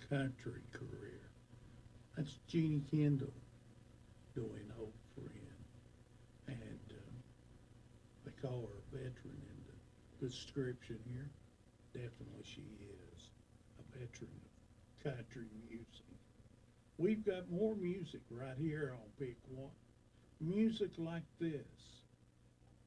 country career. That's Jeannie Kendall doing Old Friend. And they call her a veteran in the description here. Definitely she is a veteran of country music. We've got more music right here on Pick One. Music like this.